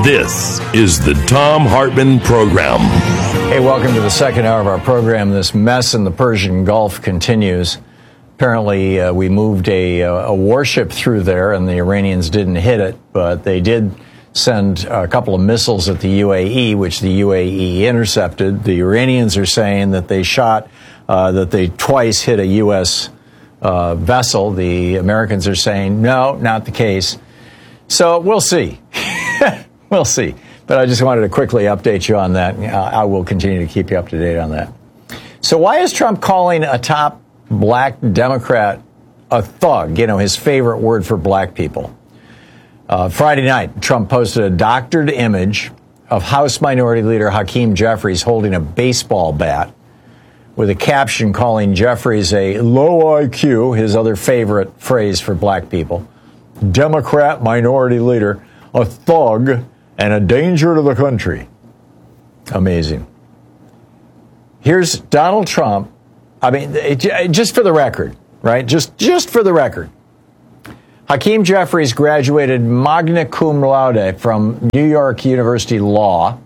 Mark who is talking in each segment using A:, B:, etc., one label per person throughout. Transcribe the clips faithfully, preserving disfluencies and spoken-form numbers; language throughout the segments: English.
A: This is the Thom Hartmann Program.
B: Hey, welcome to the second hour of our program. This mess in the Persian Gulf continues. Apparently, uh, we moved a, a warship through there, and the Iranians didn't hit it, but they did send a couple of missiles at the U A E, which the U A E intercepted. The Iranians are saying that they shot, uh, that they twice hit a U S uh, vessel. The Americans are saying, no, not the case. So we'll see. We'll see. But I just wanted to quickly update you on that. Uh, I will continue to keep you up to date on that. So why is Trump calling a top black Democrat a thug? You know, his favorite word for black people. Uh, Friday night, Trump posted a doctored image of House Minority Leader Hakeem Jeffries holding a baseball bat with a caption calling Jeffries a low I Q, his other favorite phrase for black people, Democrat Minority Leader, a thug, and a danger to the country. Amazing. Here's Donald Trump. I mean, it, just for the record, right? Just, just for the record. Hakeem Jeffries graduated magna cum laude from New York University Law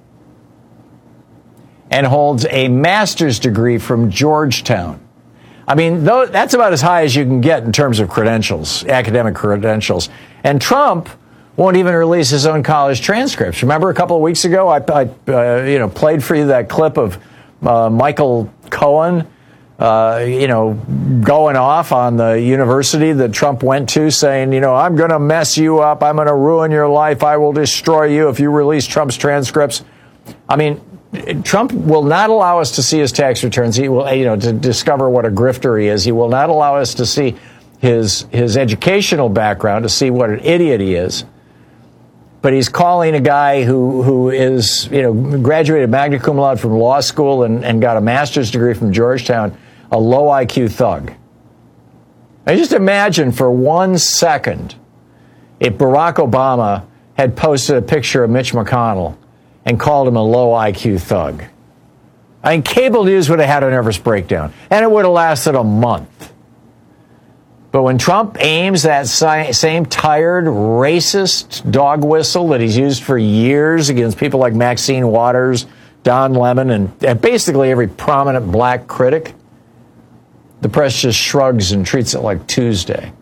B: and holds a master's degree from Georgetown. I mean, that's about as high as you can get in terms of credentials, academic credentials. And Trump won't even release his own college transcripts. Remember a couple of weeks ago, I, I uh, you know, played for you that clip of uh, Michael Cohen, uh, you know, going off on the university that Trump went to, saying, you know, I'm going to mess you up. I'm going to ruin your life. I will destroy you if you release Trump's transcripts. I mean, Trump will not allow us to see his tax returns. He will, you know, to discover what a grifter he is. He will not allow us to see his his educational background, to see what an idiot he is. But he's calling a guy who, who is, you know, graduated magna cum laude from law school and, and got a master's degree from Georgetown, a low I Q thug. Now just imagine for one second if Barack Obama had posted a picture of Mitch McConnell and called him a low I Q thug. I mean, cable news would have had a nervous breakdown, and it would have lasted a month. But when Trump aims that same tired, racist dog whistle that he's used for years against people like Maxine Waters, Don Lemon, and, and basically every prominent black critic, the press just shrugs and treats it like Tuesday.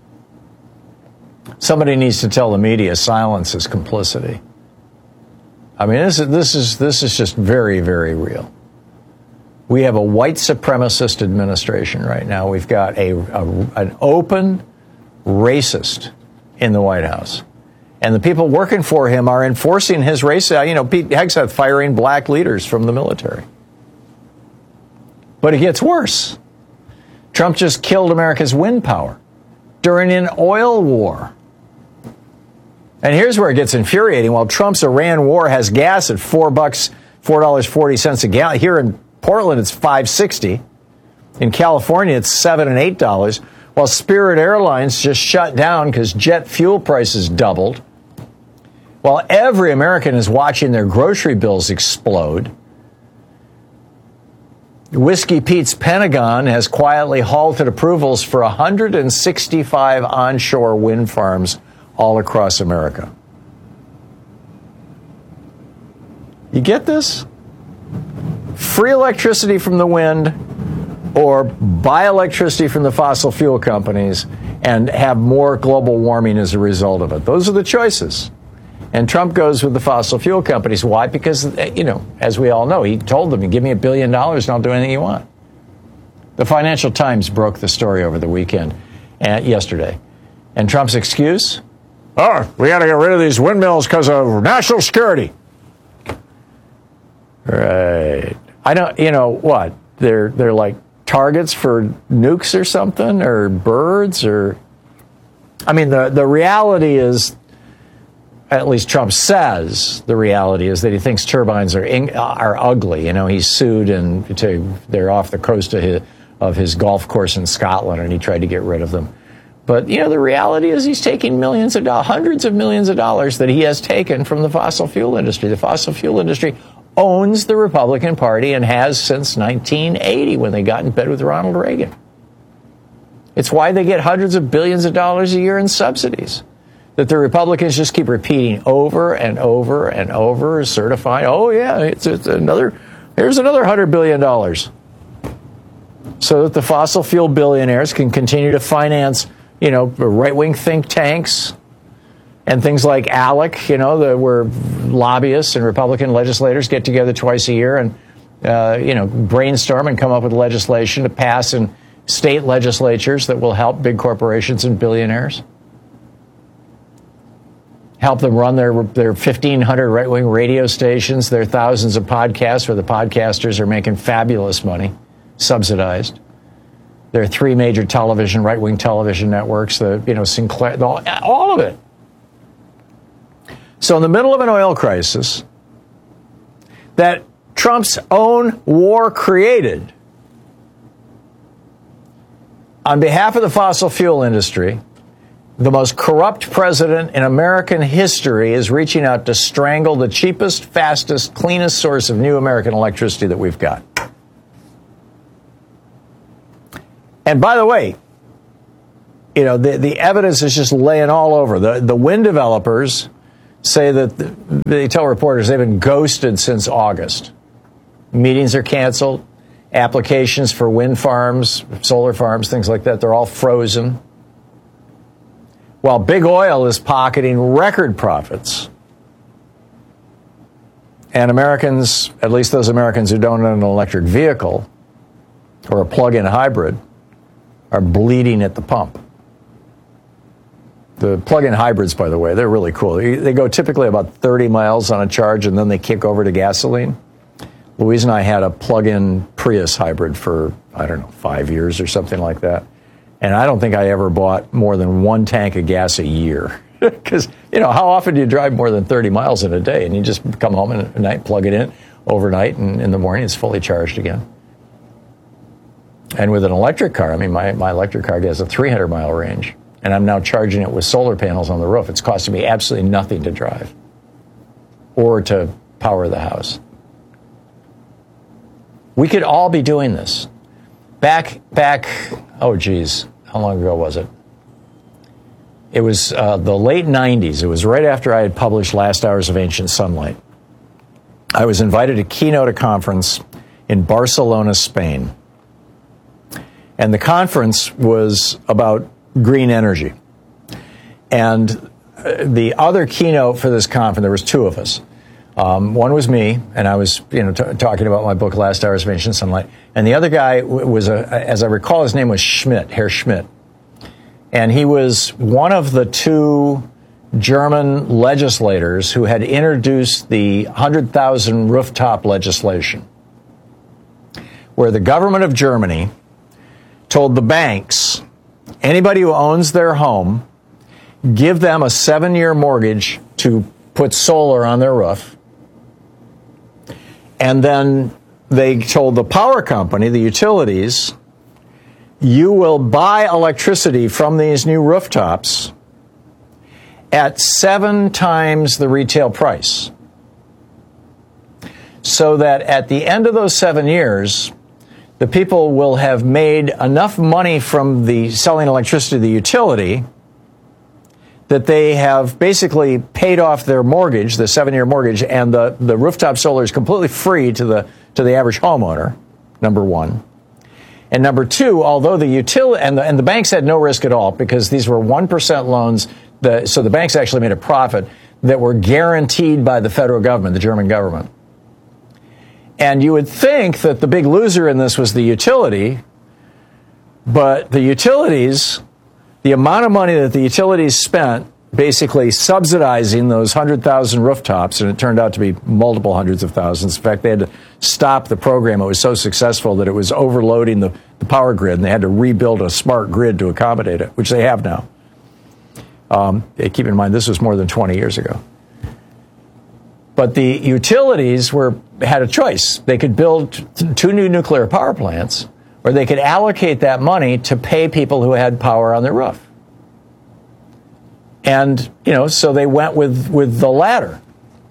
B: Somebody needs to tell the media silence is complicity. I mean, this is, this is, this is just very, very real. We have a white supremacist administration right now. We've got a, a an open racist in the White House. And the people working for him are enforcing his race. You know, Pete Hegseth firing black leaders from the military. But it gets worse. Trump just killed America's wind power during an oil war. And here's where it gets infuriating. While Trump's Iran war has gas at four bucks, four dollars and forty cents a gallon, here in Portland, it's five sixty. In California, it's seven and eight dollars. While Spirit Airlines just shut down because jet fuel prices doubled. While every American is watching their grocery bills explode. Whiskey Pete's Pentagon has quietly halted approvals for one hundred sixty-five onshore wind farms all across America. You get this? Free electricity from the wind or buy electricity from the fossil fuel companies and have more global warming as a result of it. Those are the choices. And Trump goes with the fossil fuel companies. Why? Because, you know, as we all know, he told them, give me a billion dollars and I'll do anything you want. The Financial Times broke the story over the weekend, uh, yesterday. And Trump's excuse? Oh, we got to get rid of these windmills because of national security. Right. I don't, you know, what? They're they're like targets for nukes or something, or birds, or... I mean, the, the reality is, at least Trump says, the reality is that he thinks turbines are in, are ugly. You know, he's sued and to, they're off the coast of his, of his golf course in Scotland, and he tried to get rid of them. But, you know, the reality is he's taking millions of dollars, hundreds of millions of dollars that he has taken from the fossil fuel industry. The fossil fuel industry owns the Republican Party and has since nineteen eighty, when they got in bed with Ronald Reagan. It's why they get hundreds of billions of dollars a year in subsidies. that the Republicans just keep repeating over and over and over, certifying, oh, yeah, it's, it's another, here's another one hundred billion dollars. So that the fossil fuel billionaires can continue to finance, you know, right-wing think tanks and things like ALEC, you know, the, where lobbyists and Republican legislators get together twice a year and, uh, you know, brainstorm and come up with legislation to pass in state legislatures that will help big corporations and billionaires. Help them run their their fifteen hundred right-wing radio stations, their thousands of podcasts where the podcasters are making fabulous money, subsidized. There are three major television, right-wing television networks, the, you know, Sinclair, the, all of it. So in the middle of an oil crisis that Trump's own war created, on behalf of the fossil fuel industry, the most corrupt president in American history is reaching out to strangle the cheapest, fastest, cleanest source of new American electricity that we've got. And by the way, you know, the, the evidence is just laying all over. The, the wind developers say that the, they tell reporters they've been ghosted since August. Meetings are canceled. Applications for wind farms, solar farms, things like that, they're all frozen. While big oil is pocketing record profits. And Americans, at least those Americans who don't own an electric vehicle or a plug-in hybrid, are bleeding at the pump. The plug-in hybrids, by the way, they're really cool. They go typically about thirty miles on a charge, and then they kick over to gasoline. Louise and I had a plug-in Prius hybrid for, I don't know, five years or something like that. And I don't think I ever bought more than one tank of gas a year. Because, you know, how often do you drive more than thirty miles in a day? And you just come home at night, plug it in overnight, and in the morning it's fully charged again. And with an electric car, I mean, my, my electric car has a three hundred mile range. And I'm now charging it with solar panels on the roof. It's costing me absolutely nothing to drive or to power the house. We could all be doing this. Back, back, oh, geez, how long ago was it? It was uh, the late nineties. It was right after I had published Last Hours of Ancient Sunlight. I was invited to keynote a conference in Barcelona, Spain. And the conference was about green energy. And the other keynote for this conference, there was two of us. Um, one was me, and I was, you know, t- talking about my book, Last Hours of Ancient Sunlight. And the other guy was, a, as I recall, his name was Schmidt, Herr Schmidt. And he was one of the two German legislators who had introduced the one hundred thousand rooftop legislation, where the government of Germany told the banks, anybody who owns their home, give them a seven-year mortgage to put solar on their roof. And then they told the power company, the utilities, you will buy electricity from these new rooftops at seven times the retail price. So that at the end of those seven years, the people will have made enough money from the selling electricity to the utility that they have basically paid off their mortgage, the seven-year mortgage, and the, the rooftop solar is completely free to the to the average homeowner, number one. And number two, although the utility and the, and the banks had no risk at all because these were one percent loans, the, so the banks actually made a profit that were guaranteed by the federal government, the German government. And you would think that the big loser in this was the utility, but the utilities, the amount of money that the utilities spent basically subsidizing those one hundred thousand rooftops, and it turned out to be multiple hundreds of thousands. In fact, they had to stop the program. It was so successful that it was overloading the, the power grid, and they had to rebuild a smart grid to accommodate it, which they have now. Um, keep in mind, this was more than twenty years ago. But the utilities were had a choice. They could build t- two new nuclear power plants, or they could allocate that money to pay people who had power on their roof. And, you know, so they went with, with the latter.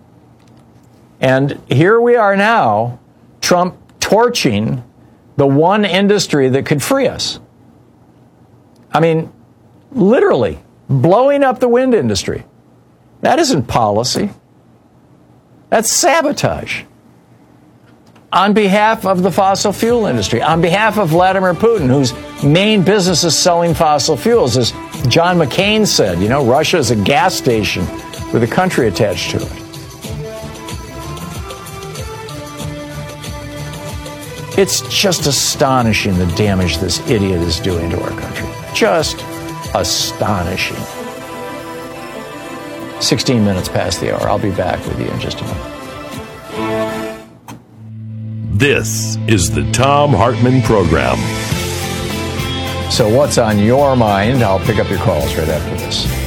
B: And here we are now, Trump torching the one industry that could free us. I mean, literally, blowing up the wind industry. That isn't policy. That's sabotage. On behalf of the fossil fuel industry, on behalf of Vladimir Putin, whose main business is selling fossil fuels. As John McCain said, you know, Russia is a gas station with a country attached to it. It's just astonishing the damage this idiot is doing to our country. Just astonishing. sixteen minutes past the hour. I'll be back with you in just a moment.
A: This is the Thom Hartmann Program.
B: So what's on your mind? I'll pick up your calls right after this.